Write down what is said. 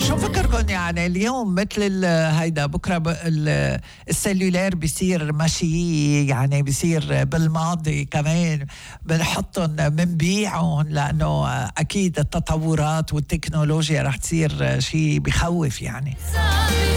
شو فكركم يعني اليوم مثل هيدا بكره السلولار بيصير ماشي، يعني بيصير بالماضي كمان، بنحطهم بنبيعهم، لانه اكيد التطورات والتكنولوجيا رح تصير شيء بخوف يعني.